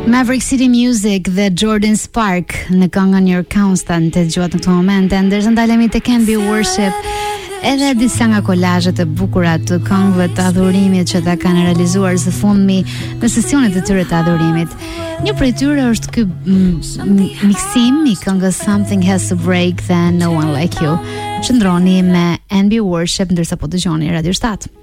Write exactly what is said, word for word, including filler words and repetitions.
Maverick City Music dhe Jordan Spark në këngën Your Constant të dëgjuat në këtë moment. Ndërsa ndalemi te Can Be Worship, edhe disa nga kolazhet e bukura të këngëve të adhurimit që ta kanë realizuar së fundmi në sesionet e tyre të adhurimit. Një prej tyre është ky miksim i këngës Something Has to Break Then No One Like You. Qëndroni me Can Be Worship ndërsa po dëgjoni Radio shtat.